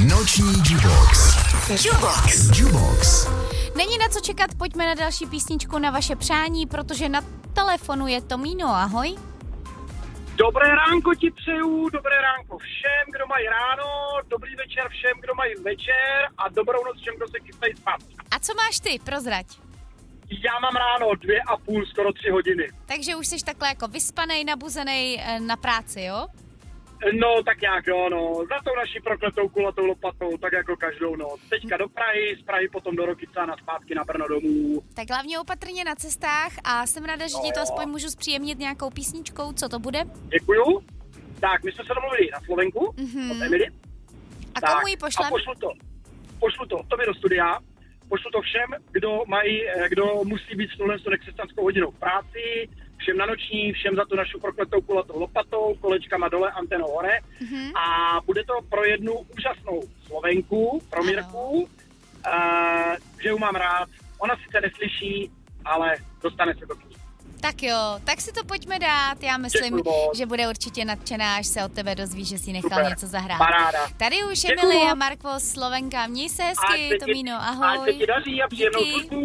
Noční Jubox. Jubox. Není na co čekat, pojďme na další písničku na vaše přání, protože na telefonu je Tomíno, ahoj. Dobré ránko ti přeju, dobré ránko všem, kdo mají ráno, dobrý večer všem, kdo mají večer a dobrou noc všem, kdo se chystají spát. A co máš ty, prozrať? Já mám ráno 2,5, skoro 3 hodiny. Takže už jsi takhle jako vyspanej, nabuzenej na práci, jo? No, tak nějak jo, no. Za tou naší prokletou kulatou lopatou, tak jako každou noc. Teďka do Prahy, z Prahy potom do Rokyca a zpátky na Brno domů. Tak hlavně opatrně na cestách a jsem ráda, že ti to aspoň můžu zpříjemnit nějakou písničkou, co to bude? Děkuju. Tak, my jsme se domluvili na Slovenku, od Emily. A komu ji pošlem? A pošlu to tobě do studia, pošlu to všem, kdo musí být s touhle křesťanskou hodinou v práci, všem na noční, všem za tu našu prokletou kulatou lopatou, kolečkama dole, antenou hore. A bude to pro jednu úžasnou Slovenku, pro Mirku, že ju mám rád. Ona sice neslyší, ale dostane se do knihy. Tak jo, tak si to pojďme dát. Já myslím, že bude určitě nadšená, až se od tebe dozví, že si nechal něco zahrát. Paráda. Tady už Emily a Mark Vos, Slovenka. Měj se hezky, Tomíno, ahoj. Ať se ti daří a příjemnou službu.